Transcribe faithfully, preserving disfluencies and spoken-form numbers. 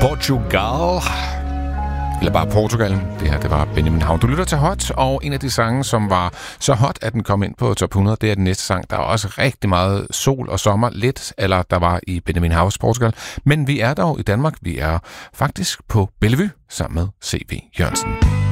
Portugal. Eller bare Portugal. Det her, det var Benjamin Hav. Du lytter til Hot, og en af de sange, som var så hot, at den kom ind på top hundrede, det er den næste sang. Der er også rigtig meget sol og sommer, lidt, eller der var i Benjamin Havs Portugal. Men vi er dog i Danmark. Vi er faktisk på Bellevue sammen med C V Jørgensen.